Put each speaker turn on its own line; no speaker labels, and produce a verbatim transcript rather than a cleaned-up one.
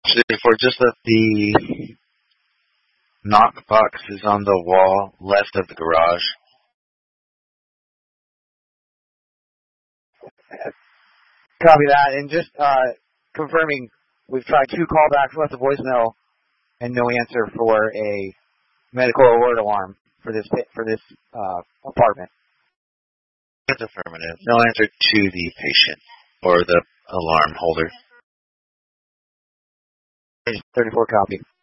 For just that the knock box is on the wall left of the garage.
Copy that. And just uh, confirming, we've tried two callbacks, left a voicemail, and no answer for a medical alert alarm for this for this uh, apartment.
That's affirmative. No answer to the patient or the alarm holder.
thirty-four copy.